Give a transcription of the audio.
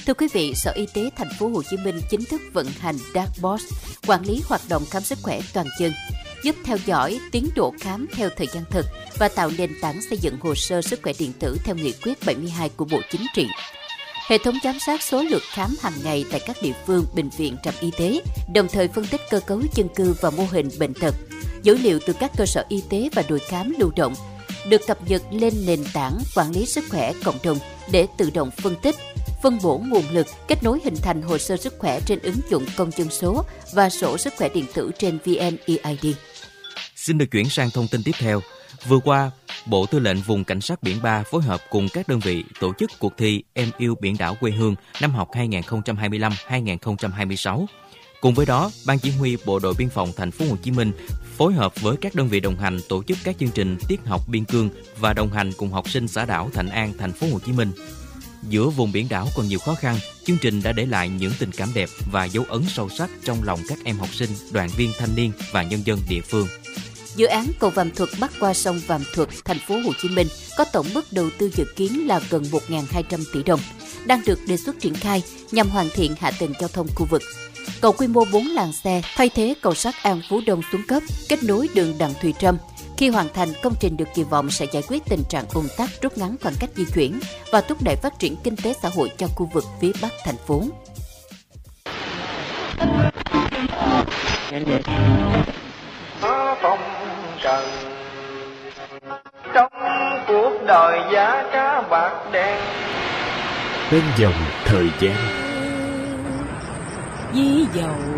Thưa quý vị, Sở Y tế Thành phố Hồ Chí Minh chính thức vận hành Dashboard, quản lý hoạt động khám sức khỏe toàn dân, giúp theo dõi tiến độ khám theo thời gian thực và tạo nền tảng xây dựng hồ sơ sức khỏe điện tử theo nghị quyết 72 của Bộ Chính trị. Hệ thống giám sát số lượt khám hàng ngày tại các địa phương, bệnh viện, trạm y tế, đồng thời phân tích cơ cấu dân cư và mô hình bệnh tật. Dữ liệu từ các cơ sở y tế và đội khám lưu động được cập nhật lên nền tảng quản lý sức khỏe cộng đồng để tự động phân tích, phân bổ nguồn lực, kết nối hình thành hồ sơ sức khỏe trên ứng dụng công dân số và sổ sức khỏe điện tử trên VNeID. Xin được chuyển sang thông tin tiếp theo. Vừa qua, Bộ Tư lệnh Vùng Cảnh sát Biển 3 phối hợp cùng các đơn vị tổ chức cuộc thi Em yêu biển đảo quê hương năm học 2025-2026. Cùng với đó, Ban Chỉ huy Bộ đội Biên phòng Thành phố Hồ Chí Minh phối hợp với các đơn vị đồng hành tổ chức các chương trình tiết học biên cương và đồng hành cùng học sinh xã đảo Thạnh An, Thành phố Hồ Chí Minh. Giữa vùng biển đảo còn nhiều khó khăn, chương trình đã để lại những tình cảm đẹp và dấu ấn sâu sắc trong lòng các em học sinh, đoàn viên thanh niên và nhân dân địa phương. Dự án cầu Vàm Thuật bắc qua sông Vàm Thuật, Thành phố Hồ Chí Minh có tổng mức đầu tư dự kiến là gần 1.200 tỷ đồng, đang được đề xuất triển khai nhằm hoàn thiện hạ tầng giao thông khu vực. Cầu quy mô 4 làn xe thay thế cầu sắt An Phú Đông xuống cấp, kết nối đường Đặng Thùy Trâm. Khi hoàn thành, công trình được kỳ vọng sẽ giải quyết tình trạng ùn tắc, rút ngắn khoảng cách di chuyển và thúc đẩy phát triển kinh tế xã hội cho khu vực phía Bắc thành phố. Phong trần trong cuộc đời giá cá bạc đen, bên dòng thời gian Ví dầu